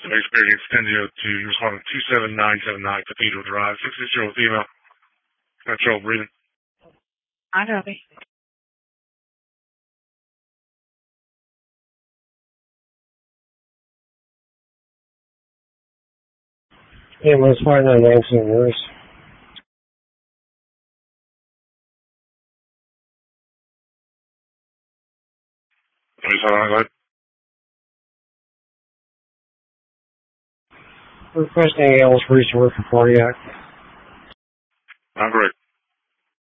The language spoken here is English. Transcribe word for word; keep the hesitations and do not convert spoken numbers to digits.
Xperia Extended to respond to two seven nine seven nine Cathedral Drive, six six zero female. Got trouble breathing. I copy. Yeah, let's find that accident nurse. Requesting Alice resource for cardiac. I'm great.